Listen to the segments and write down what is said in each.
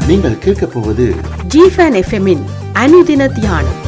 நீங்கள் கேட்கப் போவது ஜிஃபன் எஃப்எம்மின் அனுதின தியானம்.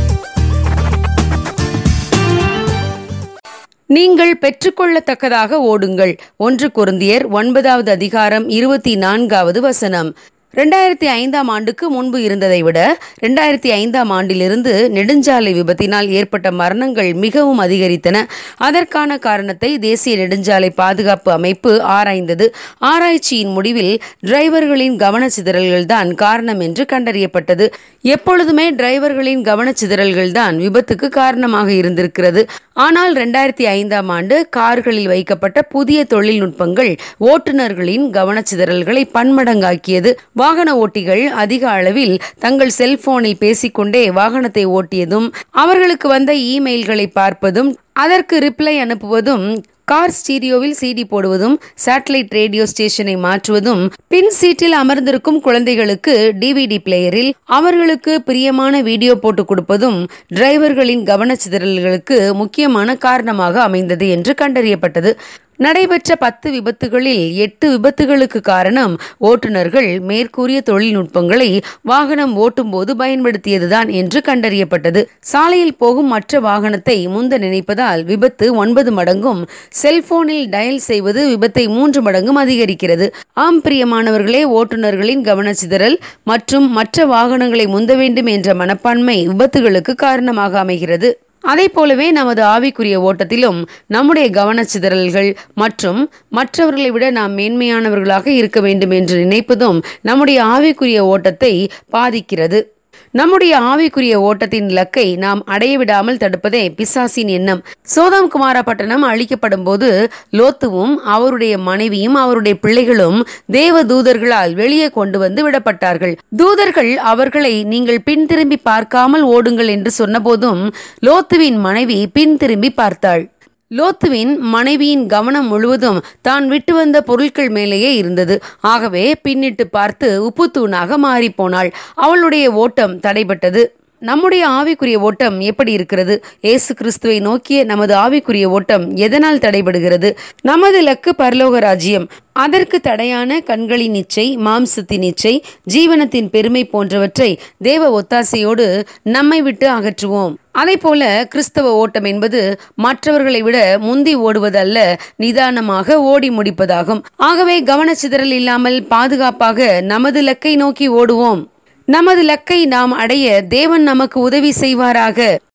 நீங்கள் பெற்றுக்கொள்ளத்தக்கதாக ஓடுங்கள். 1 கொரிந்தியர் 9வது அதிகாரம் 24வது வசனம். 2005ஆம் ஆண்டுக்கு முன்பு இருந்ததை விட 2005ஆம் ஆண்டிலிருந்து நெடுஞ்சாலை விபத்தினால் ஏற்பட்ட மரணங்கள் மிகவும் அதிகரித்தன. அதற்கான காரணத்தை தேசிய நெடுஞ்சாலை பாதுகாப்பு அமைப்பு ஆராய்ந்தது. ஆராய்ச்சியின் முடிவில் டிரைவர்களின் கவனச்சிதறல்கள் தான் காரணம் என்று கண்டறியப்பட்டது. எப்பொழுதுமே டிரைவர்களின் கவனச்சிதறல்கள் தான் விபத்துக்கு காரணமாக இருந்திருக்கிறது. ஆனால் 2005ஆம் ஆண்டு கார்களில் வைக்கப்பட்ட புதிய தொழில்நுட்பங்கள் ஓட்டுநர்களின் கவனச்சிதறல்களை பன்மடங்காக்கியது. வாகன ஓட்டிகள் அதிக அளவில் தங்கள் செல்போனில் பேசிக்கொண்டே வாகனத்தை ஓட்டியதும், அவர்களுக்கு வந்த இமெயில்களை பார்ப்பதும், அதற்கு reply அனுப்புவதும், car ஸ்டீரியோவில் CD போடுவதும், satellite radio ஸ்டேஷனை மாற்றுவதும், பின் சீட்டில் அமர்ந்திருக்கும் குழந்தைகளுக்கு டிவிடி பிளேயரில் அவர்களுக்கு பிரியமான வீடியோ போட்டு கொடுப்பதும் டிரைவர்களின் கவனச்சிதறல்களுக்கு முக்கியமான காரணமாக அமைந்தது என்று கண்டறியப்பட்டது. நடைபெற்ற 10 விபத்துகளில் 8 விபத்துகளுக்கு காரணம் ஓட்டுநர்கள் மேற்கூறிய தொழில்நுட்பங்களை வாகனம் ஓட்டும் போது பயன்படுத்தியதுதான் என்று கண்டறியப்பட்டது. சாலையில் போகும் மற்ற வாகனத்தை முந்த நினைப்பதால் விபத்து 9 மடங்கும், செல்போனில் டயல் செய்வது விபத்தை 3 மடங்கும் அதிகரிக்கிறது. ஆம் பிரியமானவர்களே, ஓட்டுநர்களின் கவனச்சிதறல் மற்றும் மற்ற வாகனங்களை முந்த வேண்டும் என்ற மனப்பான்மை விபத்துகளுக்கு காரணமாக அமைகிறது. அதை போலவே நமது ஆவிக்குரிய ஓட்டத்திலும் நம்முடைய கவனச்சிதறல்கள் மற்றும் மற்றவர்களை விட நாம் மேன்மையானவர்களாக இருக்க வேண்டும் என்று நினைப்பதும் நம்முடைய ஆவிக்குரிய ஓட்டத்தை பாதிக்கிறது. நம்முடைய ஆவிக்குரிய ஓட்டத்தின் இலக்கை நாம் அடைய விடாமல் தடுப்பதே பிசாசின் எண்ணம். சோதோம் குமாரா பட்டணம் அழிக்கப்படும் போது லோத்துவும் அவருடைய மனைவியும் அவருடைய பிள்ளைகளும் தேவ தூதர்களால் வெளியே கொண்டு வந்து விடப்பட்டார்கள். தூதர்கள் அவர்களை நீங்கள் பின் திரும்பி பார்க்காமல் ஓடுங்கள் என்று சொன்னபோதும் லோத்துவின் மனைவி பின் திரும்பி பார்த்தாள். லோத்துவின் மனைவியின் கவனம் முழுவதும் தான் விட்டு வந்த பொருட்கள் மேலேயே இருந்தது. ஆகவே பின்னிட்டு பார்த்து உப்புத்தூணாக மாறிப்போனாள். அவளுடைய ஓட்டம் தடைபட்டது. நம்முடைய ஆவிக்குரிய ஓட்டம் எப்படி இருக்கிறது? இயேசு கிறிஸ்துவை நோக்கிய நமது ஆவிக்குரிய ஓட்டம் எதனால் தடைபடுகிறது? நமது இலக்கு பரலோக ராஜ்யம். அதற்கு தடையான கண்களின் இச்சை, மாம்சத்தின் இச்சை, ஜீவனத்தின் பெருமை போன்றவற்றை தேவ ஒத்தாசையோடு நம்மை விட்டு அகற்றுவோம். அதை போல கிறிஸ்தவ ஓட்டம் என்பது மற்றவர்களை விட முந்தி ஓடுவதல்ல, நிதானமாக ஓடி முடிப்பதாகும். ஆகவே கவனச்சிதறல் இல்லாமல் பாதுகாப்பாக நமது இலக்கை நோக்கி ஓடுவோம். நமது இலக்கை நாம் அடைய தேவன் நமக்கு உதவி செய்வாராக.